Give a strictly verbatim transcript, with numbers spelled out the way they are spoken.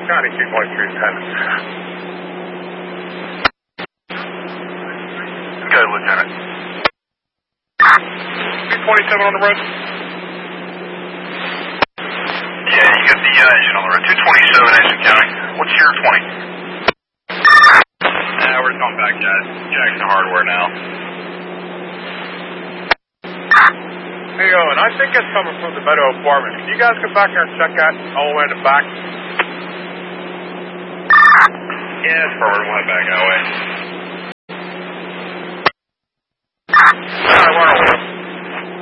County, two twenty-three ten. Okay, Lieutenant. two twenty-seven on the road? Yeah, you got the uh, engine on the road. two twenty-seven, Edison County. What's your twenty? Yeah, we're going back, guys. Jackson Hardware now. Hey, Owen, I think it's coming from the Meadow Apartments. Can you guys come back here and check that all the way in the back? Yeah, it's forward. We'll head back that way.